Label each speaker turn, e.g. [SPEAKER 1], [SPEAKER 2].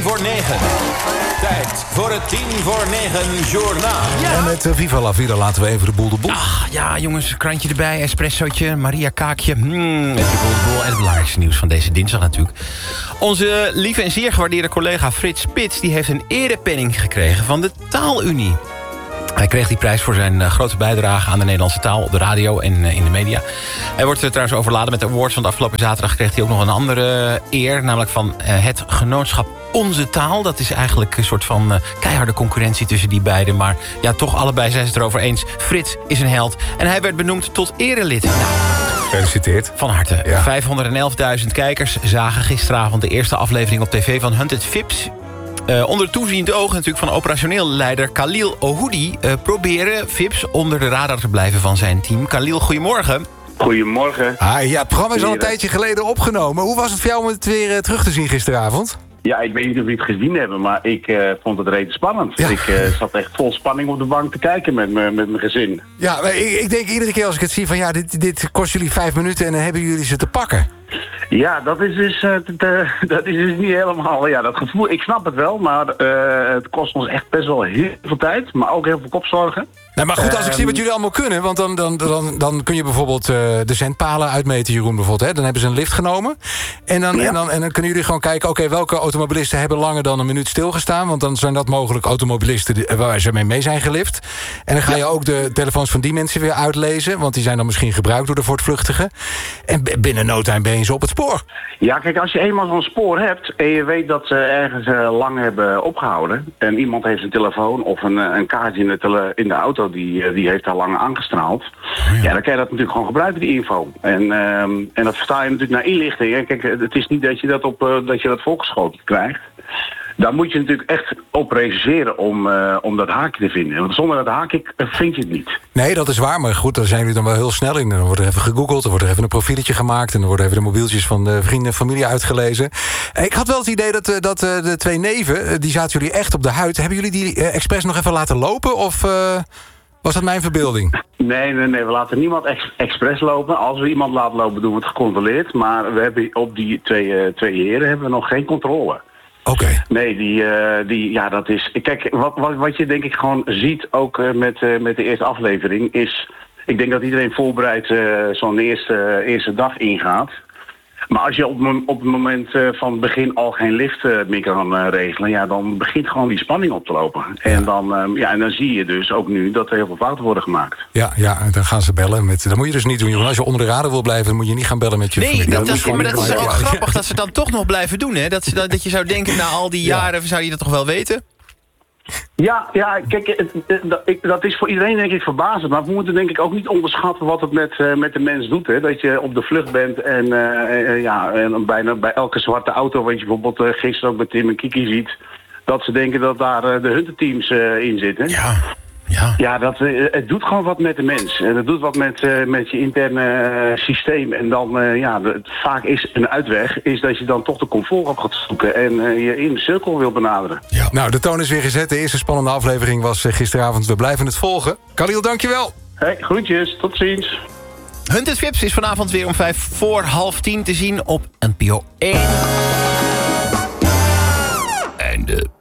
[SPEAKER 1] voor 9. Tijd voor het 9:10 journaal.
[SPEAKER 2] Ja. En met Viva la Vida laten we even de boel de boel.
[SPEAKER 3] Ach, ja, jongens, krantje erbij, espressootje, Maria Kaakje. Even de boel en het belangrijkste nieuws van deze dinsdag natuurlijk. Onze lieve en zeer gewaardeerde collega Frits Spits die heeft een erepenning gekregen van de Taalunie. Hij kreeg die prijs voor zijn grote bijdrage aan de Nederlandse taal op de radio en in de media. Hij wordt trouwens overladen met de awards, want afgelopen zaterdag kreeg hij ook nog een andere eer, namelijk van het genootschap Onze Taal. Dat is eigenlijk een soort van keiharde concurrentie tussen die beiden. Maar ja, toch allebei zijn ze het erover eens. Frits is een held en hij werd benoemd tot erelid. Nou,
[SPEAKER 2] gefeliciteerd.
[SPEAKER 3] van harte.
[SPEAKER 2] Ja.
[SPEAKER 3] 511.000 kijkers zagen gisteravond de eerste aflevering op tv van Hunted Vips. Onder toeziend oog natuurlijk van operationeel leider Khalil Ohoudi proberen Vips onder de radar te blijven van zijn team. Khalil, goedemorgen.
[SPEAKER 4] Goedemorgen.
[SPEAKER 2] Ja, het programma is al een tijdje geleden opgenomen. Hoe was het voor jou om het weer terug te zien gisteravond?
[SPEAKER 4] Ja, ik weet niet of jullie het gezien hebben, maar ik vond het rete spannend.
[SPEAKER 2] Ja.
[SPEAKER 4] Ik zat echt vol spanning op de bank te kijken met mijn gezin.
[SPEAKER 2] Ja, maar ik denk iedere keer als ik het zie van ja, dit kost jullie 5 minuten en dan hebben jullie ze te pakken.
[SPEAKER 4] Ja, dat is dus, dat is dus niet helemaal, ja, dat gevoel, ik snap het wel, maar het kost ons echt best wel heel veel tijd, maar ook heel veel kopzorgen.
[SPEAKER 2] Nou, maar goed, als ik zie wat jullie allemaal kunnen, want dan kun je bijvoorbeeld de zendpalen uitmeten, Jeroen bijvoorbeeld. Hè? Dan hebben ze een lift genomen. En dan kunnen jullie gewoon kijken, oké, welke automobilisten hebben langer dan een minuut stilgestaan. Want dan zijn dat mogelijk automobilisten waar ze mee zijn gelift. En dan ga je ook de telefoons van die mensen weer uitlezen, want die zijn dan misschien gebruikt door de voortvluchtigen. En binnen no time ben je ze op het spoor.
[SPEAKER 4] Ja, kijk, als je eenmaal zo'n spoor hebt en je weet dat ze ergens lang hebben opgehouden en iemand heeft een telefoon of een kaartje in de auto die heeft daar lang aangestraald. Ja, dan kan je dat natuurlijk gewoon gebruiken, die info. En dat vertaal je natuurlijk naar inlichting. Hè. Kijk, het is niet dat je dat voorgeschoten krijgt. Daar moet je natuurlijk echt op reserveren om dat haakje te vinden. Want zonder dat haakje vind je het niet.
[SPEAKER 2] Nee, dat is waar, maar goed, daar zijn jullie dan wel heel snel in. Dan wordt er even gegoogeld, er wordt er even een profieletje gemaakt en dan worden even de mobieltjes van de vrienden en familie uitgelezen. Ik had wel het idee dat de 2 neven, die zaten jullie echt op de huid. Hebben jullie die expres nog even laten lopen of was dat mijn verbeelding?
[SPEAKER 4] Nee, we laten niemand expres lopen. Als we iemand laten lopen, doen we het gecontroleerd. Maar we hebben op die twee heren hebben we nog geen controle.
[SPEAKER 2] Oké.
[SPEAKER 4] Nee, ja, dat is... Kijk, wat je denk ik gewoon ziet, ook met de eerste aflevering, is... Ik denk dat iedereen voorbereid zo'n eerste dag ingaat. Maar als je op het moment van het begin al geen lift meer kan regelen, ja, dan begint gewoon die spanning op te lopen. En dan zie je dus ook nu dat er heel veel fouten worden gemaakt.
[SPEAKER 2] Ja, en dan gaan ze bellen. Dat moet je dus niet doen, jongen. Als je onder de radar wil blijven, dan moet je niet gaan bellen met je familie.
[SPEAKER 3] Maar dat is ook grappig dat ze dan toch nog blijven doen, hè? Dat je zou denken, na al die jaren zou je dat toch wel weten?
[SPEAKER 4] Ja, kijk, dat is voor iedereen denk ik verbazend. Maar we moeten denk ik ook niet onderschatten wat het met de mens doet. Hè? Dat je op de vlucht bent en bijna bij elke zwarte auto, wat je bijvoorbeeld gisteren ook bij Tim en Kiki ziet, dat ze denken dat daar de hunterteams in zitten. Ja, het doet gewoon wat met de mens. En het doet wat met je interne systeem. En dan, vaak is een uitweg is dat je dan toch de comfort op gaat zoeken en je in de cirkel wil benaderen.
[SPEAKER 2] Ja. Nou, de toon is weer gezet. De eerste spannende aflevering was gisteravond. We blijven het volgen. Khalil, dankjewel.
[SPEAKER 4] Hey, groetjes. Tot ziens.
[SPEAKER 3] Hunted Vips is vanavond weer om 9:55 te zien op NPO 1. Einde.